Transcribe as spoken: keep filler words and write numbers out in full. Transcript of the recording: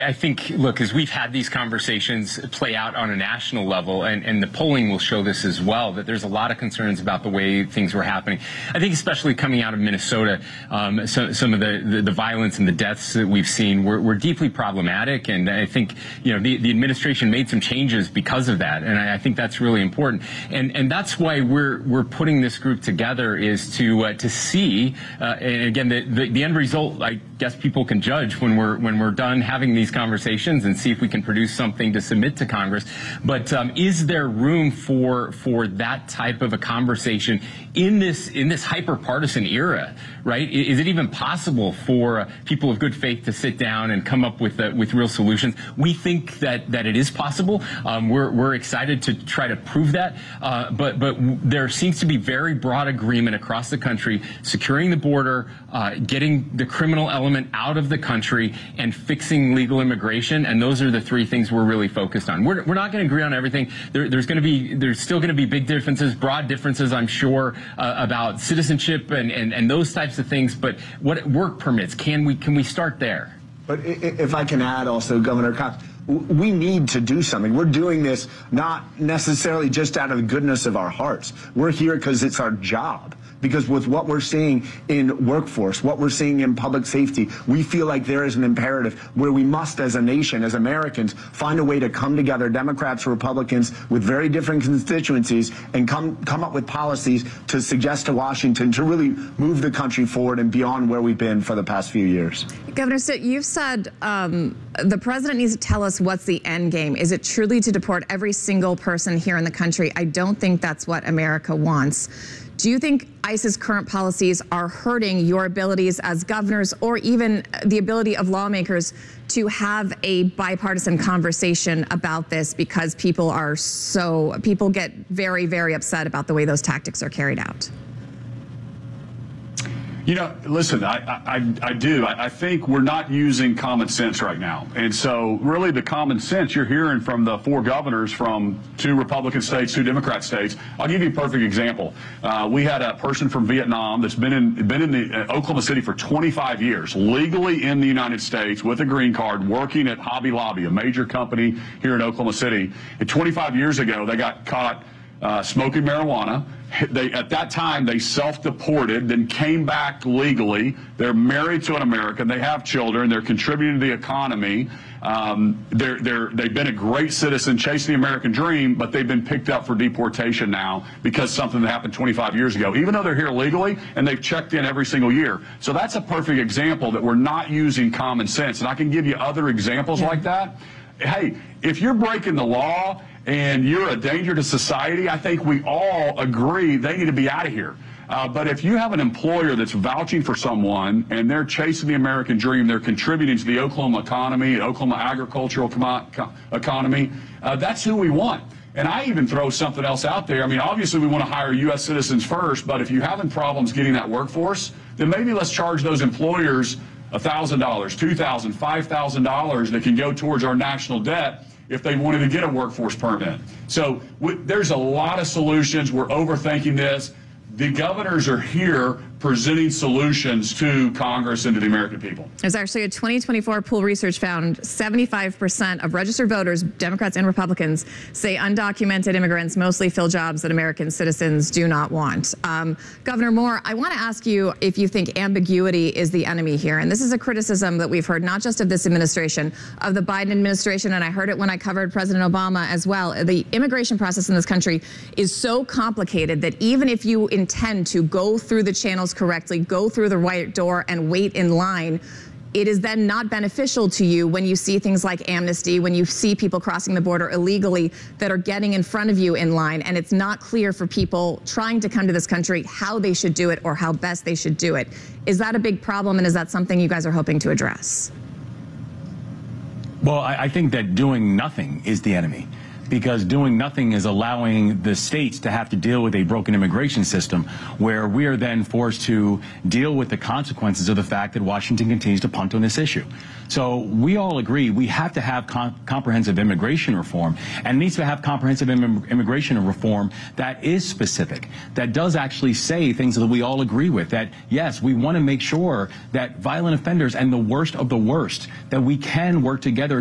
I think, look, as we've had these conversations play out on a national level, and, and the polling will show this as well, that there's a lot of concerns about the way things were happening. I think especially coming out of Minnesota, um, so, some of the, the, the violence and the deaths that we've seen were, were deeply problematic. And I think, you know, the, the administration made some changes because of that. And I, I think that's really important. And, and that's why we're, we're putting this group together, is to, uh, to see, uh, and again, the, the, the end result, I guess people can judge when we're, when we're done having these conversations and see if we can produce something to submit to Congress. But um, is there room for for that type of a conversation in this in this hyper-partisan era, right? Is it even possible for uh, people of good faith to sit down and come up with uh, with real solutions? We think that that it is possible. Um, we're we're excited to try to prove that. Uh, but but there seems to be very broad agreement across the country, securing the border, uh, getting the criminal element out of the country, and fixing legal immigration, and those are the three things we're really focused on. We're, we're not going to agree on everything. There, there's going to be, there's still going to be big differences, broad differences, I'm sure, uh, about citizenship and, and, and those types of things. But what work permits, can we, can we start there? But if I can add also, Governor Cox, we need to do something. We're doing this not necessarily just out of the goodness of our hearts. We're here because it's our job. Because with what we're seeing in workforce, what we're seeing in public safety, we feel like there is an imperative where we must, as a nation, as Americans, find a way to come together, Democrats, Republicans, with very different constituencies, and come come up with policies to suggest to Washington to really move the country forward and beyond where we've been for the past few years. Governor Stitt, you've said um, the president needs to tell us what's the end game. Is it truly to deport every single person here in the country? I don't think that's what America wants. Do you think ICE's current policies are hurting your abilities as governors, or even the ability of lawmakers to have a bipartisan conversation about this, because people are so, people get very, very upset about the way those tactics are carried out? You know, listen, I, I, I do. I, I think we're not using common sense right now. And so really the common sense you're hearing from the four governors from two Republican states, two Democrat states. I'll give you a perfect example. Uh, we had a person from Vietnam that's been in, been in the, uh, Oklahoma City for twenty-five years, legally in the United States with a green card, working at Hobby Lobby, a major company here in Oklahoma City. And twenty-five years ago, they got caught uh, smoking marijuana. They, at that time, they self-deported, then came back legally. They're married to an American. They have children. They're contributing to the economy. Um, they're, they're, they've been a great citizen, chasing the American dream, but they've been picked up for deportation now because something that happened twenty-five years ago, even though they're here legally and they've checked in every single year. So that's a perfect example that we're not using common sense. And I can give you other examples yeah. like that. Hey, if you're breaking the law and you're a danger to society, I think we all agree they need to be out of here. Uh, but if you have an employer that's vouching for someone and they're chasing the American dream, they're contributing to the Oklahoma economy, Oklahoma agricultural economy, uh, that's who we want. And I even throw something else out there. I mean, obviously we want to hire U S citizens first, but if you're having problems getting that workforce, then maybe let's charge those employers one thousand dollars, two thousand dollars, five thousand dollars that can go towards our national debt if they wanted to get a workforce permit. So there's a lot of solutions. We're overthinking this. The governors are here presenting solutions to Congress and to the American people. There's actually a twenty twenty-four poll research found seventy-five percent of registered voters, Democrats and Republicans, say undocumented immigrants mostly fill jobs that American citizens do not want. Um, Governor Moore, I want to ask you if you think ambiguity is the enemy here. And this is a criticism that we've heard not just of this administration, of the Biden administration, and I heard it when I covered President Obama as well. The immigration process in this country is so complicated that even if you intend to go through the channels correctly, go through the right door and wait in line, it is then not beneficial to you when you see things like amnesty, when you see people crossing the border illegally that are getting in front of you in line, and it's not clear for people trying to come to this country how they should do it or how best they should do it. Is that a big problem, and is that something you guys are hoping to address? Well, I, I think that doing nothing is the enemy. because doing nothing is allowing the states to have to deal with a broken immigration system where we are then forced to deal with the consequences of the fact that Washington continues to punt on this issue. So we all agree we have to have com comprehensive immigration reform, and it needs to have comprehensive Im immigration reform that is specific, that does actually say things that we all agree with, that yes, we want to make sure that violent offenders and the worst of the worst, that we can work together